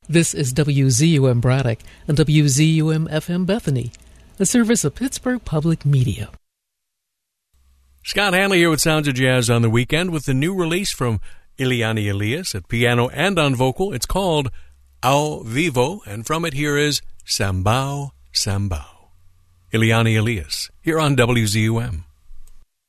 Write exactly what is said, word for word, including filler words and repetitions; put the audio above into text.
This is W Z U M Braddock and W Z U M F M Bethany, a service of Pittsburgh Public Media. Scott Hanley here with Sounds of Jazz on the weekend with the new release from Eliane Elias at piano and on vocal. It's called Ao Vivo, and from it here is Sambao Sambao. Eliane Elias, here on W Z U M.